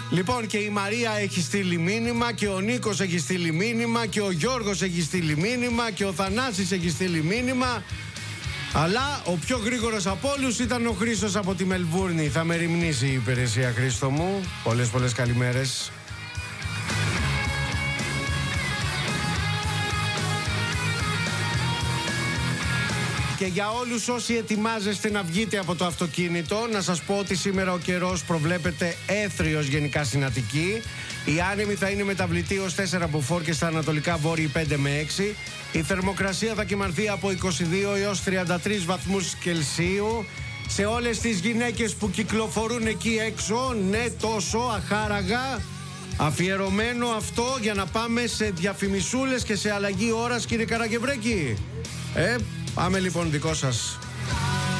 Λοιπόν, και η Μαρία έχει στείλει μήνυμα, και ο Νίκος έχει στείλει μήνυμα, και ο Γιώργος έχει στείλει μήνυμα, και ο Θανάσης έχει στείλει μήνυμα. Αλλά ο πιο γρήγορος από όλους ήταν ο Χρήστος από τη Μελβούρνη. Θα με ρημνήσει η υπηρεσία, Χρήστο μου. Πολλές καλημέρες. Και για όλους όσοι ετοιμάζεστε να βγείτε από το αυτοκίνητο, να σας πω ότι σήμερα ο καιρός προβλέπεται έθριος γενικά στην Αττική. Η άνεμη θα είναι μεταβλητή ως 4 μποφόρ και στα ανατολικά βόρειοι 5 με 6. Η θερμοκρασία θα κυμανθεί από 22 έως 33 βαθμούς Κελσίου. Σε όλες τις γυναίκες που κυκλοφορούν εκεί έξω, ναι, τόσο αχάραγα, αφιερωμένο αυτό για να πάμε σε διαφημισούλες και σε αλλαγή ώρας, κύριε Καραγευρέκη. Πάμε λοιπόν, δικό σας.